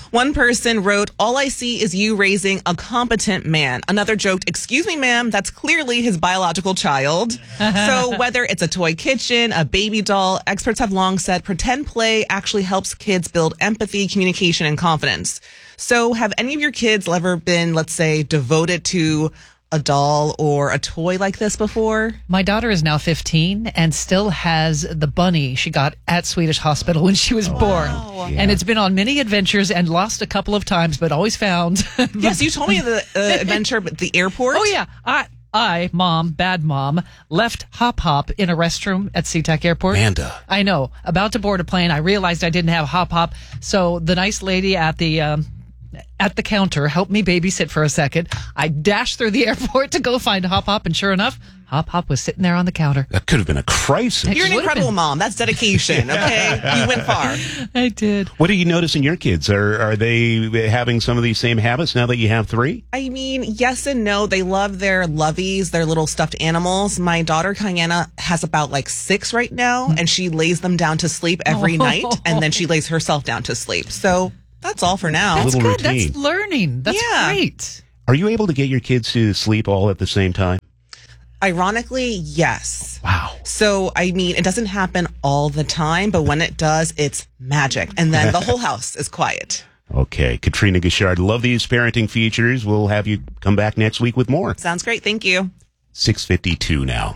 One person wrote, all I see is you raising a competent man. Another joked, excuse me, ma'am, that's clearly his biological child. So whether it's a toy kitchen, a baby doll, experts have long said pretend play actually helps kids build empathy, communication, and confidence. So have any of your kids ever been, let's say, devoted to a doll or a toy like this before? My daughter is now fifteen and still has the bunny she got at Swedish Hospital when she was oh, born. Wow. Yeah. And it's been on many adventures and lost a couple of times, but always found. Yes, you told me the uh, adventure at the airport. Oh, yeah. I, I, mom, bad mom, left Hop Hop in a restroom at SeaTac Airport. Amanda. I know. About to board a plane, I realized I didn't have Hop Hop. So the nice lady at the... Um, at the counter, helped me babysit for a second. I dashed through the airport to go find Hop Hop, and sure enough, Hop Hop was sitting there on the counter. That could have been a crisis. You're an incredible mom. That's dedication, okay? You went far. I did. What are you noticing your kids? Are are they having some of these same habits now that you have three? I mean, yes and no. They love their loveys, their little stuffed animals. My daughter, Kayana, has about like six right now, and she lays them down to sleep every oh. night, and then she lays herself down to sleep. So... that's all for now. That's little good. Routine. That's learning. That's yeah. great. Are you able to get your kids to sleep all at the same time? Ironically, yes. Wow. So, I mean, it doesn't happen all the time, but when it does, it's magic. And then the whole house is quiet. Okay. Katrina Gashard, love these parenting features. We'll have you come back next week with more. Sounds great. Thank you. six fifty-two now.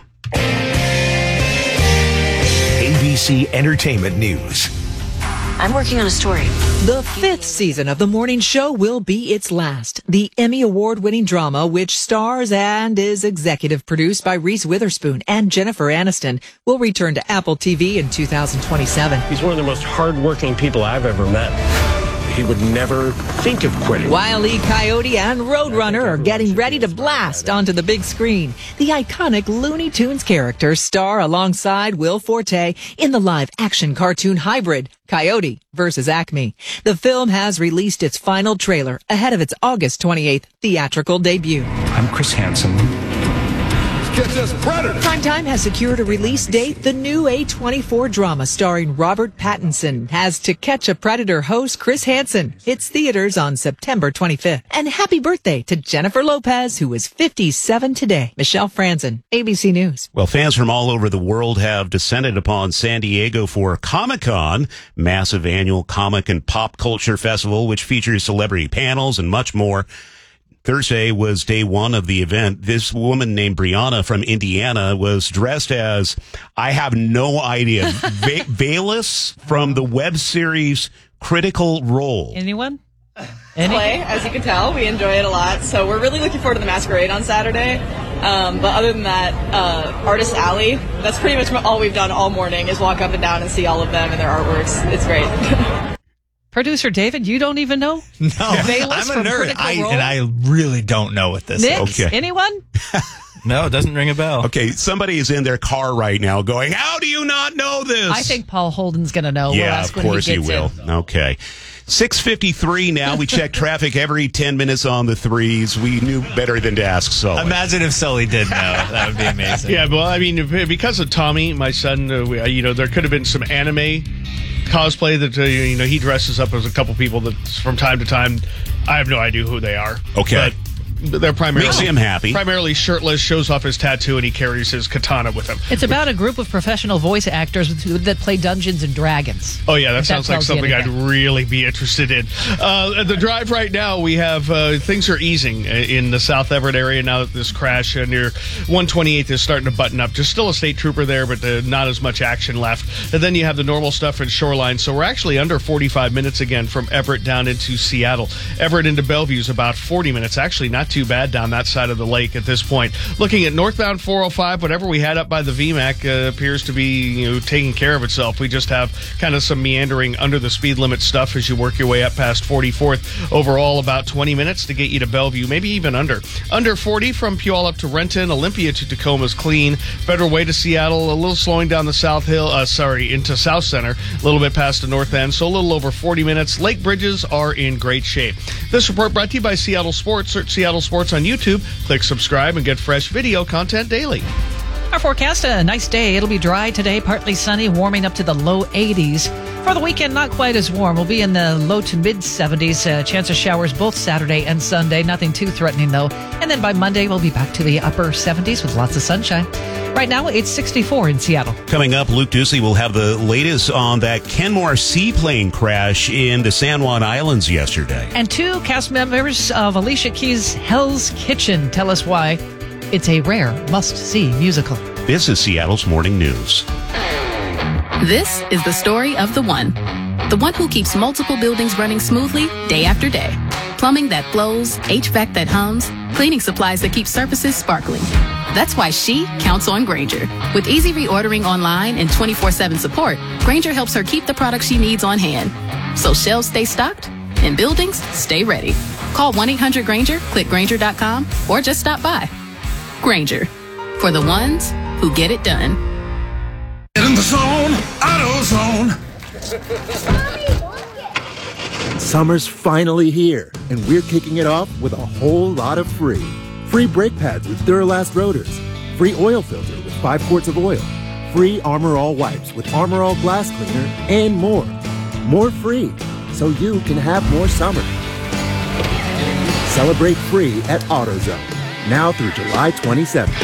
A B C Entertainment News. I'm working on a story. The fifth season of the morning show will be its last. The Emmy Award-winning drama, which stars and is executive produced by Reese Witherspoon and Jennifer Aniston, will return to Apple T V in two thousand twenty-seven. He's one of the most hardworking people I've ever met. He would never think of quitting. Wile E. Coyote and Roadrunner are getting ready to blast onto the big screen. The iconic Looney Tunes characters star alongside Will Forte in the live-action cartoon hybrid, Coyote versus Acme. The film has released its final trailer ahead of its August twenty-eighth theatrical debut. I'm Chris Hansen. Catch us, Predator! Primetime has secured a release date. The new A twenty-four drama starring Robert Pattinson has To Catch a Predator host Chris Hansen. Hits theaters on September twenty-fifth. And happy birthday to Jennifer Lopez, who is fifty-seven today. Michelle Franzen, A B C News. Well, fans from all over the world have descended upon San Diego for Comic-Con, massive annual comic and pop culture festival, which features celebrity panels and much more. Thursday was day one of the event. This woman named Brianna from Indiana was dressed as, I have no idea, Va- Valus from the web series Critical Role. Anyone? Any? Play, as you can tell, we enjoy it a lot. So we're really looking forward to the masquerade on Saturday. Um, but other than that, uh, Artist Alley, that's pretty much all we've done all morning is walk up and down and see all of them and their artworks. It's great. Producer David, you don't even know? No, I'm a nerd, I, and I really don't know what this Nick, is. Okay. Anyone? No, it doesn't ring a bell. Okay, somebody is in their car right now going, how do you not know this? I think Paul Holden's going to know. Yeah, we'll ask of course when he, he will. In. Okay. six fifty-three now. We check traffic every ten minutes on the threes. We knew better than to ask Sully. Imagine if Sully did know. That would be amazing. Yeah, well, I mean, because of Tommy, my son, uh, we, uh, you know, there could have been some anime cosplay that, uh, you know, he dresses up as a couple people that from time to time, I have no idea who they are. Okay. But they're primarily makes him happy. Primarily shirtless, shows off his tattoo, and he carries his katana with him. It's about a group of professional voice actors that play Dungeons and Dragons. Oh yeah, that sounds like something I'd really be interested in. Uh, at the drive right now, we have uh, things are easing in the South Everett area now that this crash uh, near one twenty-eighth is starting to button up. Just still a state trooper there, but uh, not as much action left. And then you have the normal stuff in Shoreline. So we're actually under forty-five minutes again from Everett down into Seattle. Everett into Bellevue is about forty minutes. Actually, not too bad down that side of the lake at this point. Looking at northbound four oh five, whatever we had up by the V MAC uh, appears to be, you know, taking care of itself. We just have kind of some meandering under the speed limit stuff as you work your way up past forty-fourth. Overall, about twenty minutes to get you to Bellevue, maybe even under. Under forty from Puyallup to Renton, Olympia to Tacoma's clean. Federal Way to Seattle, a little slowing down the South Hill, uh, sorry, into South Center, a little bit past the north end, so a little over forty minutes. Lake bridges are in great shape. This report brought to you by Seattle Sports. Search Seattle Sports on YouTube, click subscribe, and get fresh video content daily. Our forecast, a nice day. It'll be dry today, partly sunny, warming up to the low eighties. For the weekend, not quite as warm. We'll be in the low to mid seventies. Uh, chance of showers both Saturday and Sunday. Nothing too threatening, though. And then by Monday, we'll be back to the upper seventies with lots of sunshine. Right now, it's sixty-four in Seattle. Coming up, Luke Ducey will have the latest on that Kenmore seaplane crash in the San Juan Islands yesterday. And two cast members of Alicia Keys' Hell's Kitchen tell us why it's a rare must-see musical. This is Seattle's Morning News. This is the story of the one. The one who keeps multiple buildings running smoothly day after day. Plumbing that flows, H V A C that hums, cleaning supplies that keep surfaces sparkling. That's why she counts on Grainger. With easy reordering online and twenty-four seven support, Grainger helps her keep the products she needs on hand. So shelves stay stocked and buildings stay ready. Call one eight hundred Grainger, click Grainger dot com, or just stop by. Grainger, for the ones who get it done. Get in the zone, AutoZone. Summer's finally here, and we're kicking it off with a whole lot of free. Free brake pads with Duralast rotors. Free oil filter with five quarts of oil. Free Armor All wipes with Armor All glass cleaner, and more. More free, so you can have more summer. Celebrate free at AutoZone, now through July twenty-seventh.